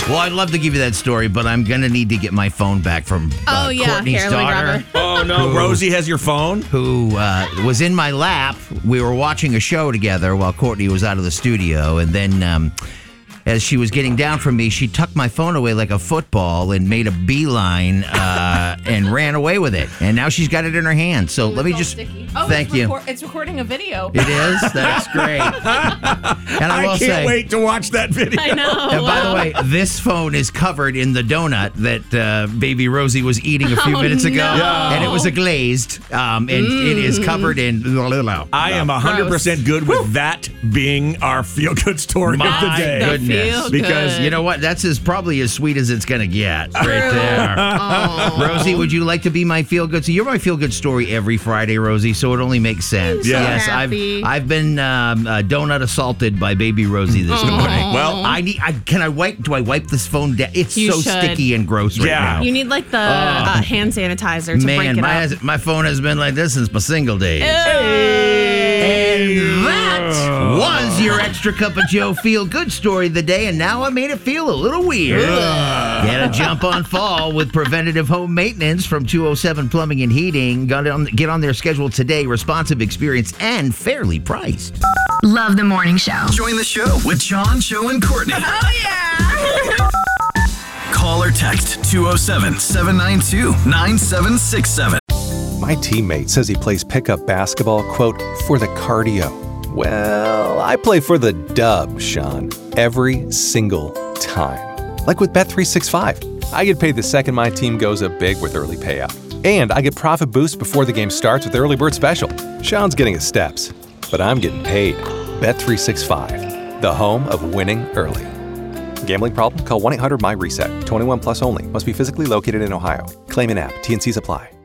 Well, I'd love to give you that story, but I'm going to need to get my phone back from Courtney's Here, daughter. Oh, no. Rosie has your phone? Who was in my lap. We were watching a show together while Courtney was out of the studio. And then as she was getting down from me, she tucked my phone away like a football and made a beeline and ran away with it. And now she's got it in her hand. So let me just thank you. It's recording a video. It is? That's great. And I will can't wait to watch that video. I know. And by the way, this phone is covered in the donut that baby Rosie was eating a few minutes ago. no. Yeah. And it was a glazed. And it is covered in... I am 100% good with that being our feel-good story of the My day. goodness. Because you know what? That's probably as sweet as it's going to get right there. Rosie, would you like to be my feel-good? So you're my feel-good story every Friday, Rosie, so it only makes sense. So Yes, happy. I've been donut assaulted by baby Rosie this morning. Well, do I wipe this phone down? It's You so should. sticky and gross right now. You need like the hand sanitizer to break it up. My phone has been like this since my single days. And that was your extra cup of Joe feel good story of the day, and now I made it feel a little weird. Get a jump on fall with preventative home maintenance from 207 Plumbing and Heating. Get on their schedule today. Responsive experience and fairly priced. Love the morning show. Join the show with John, Joe, and Courtney. Oh, yeah. Call or text 207-792-9767. My teammate says he plays pickup basketball, quote, for the cardio. Well, I play for the dub, Sean, every single time. Like with Bet365. I get paid the second my team goes up big with early payout. And I get profit boosts before the game starts with Early Bird Special. Sean's getting his steps, but I'm getting paid. Bet365, the home of winning early. Gambling problem? Call 1-800-MY-RESET. 21 plus only. Must be physically located in Ohio. Claim in app. T&Cs apply.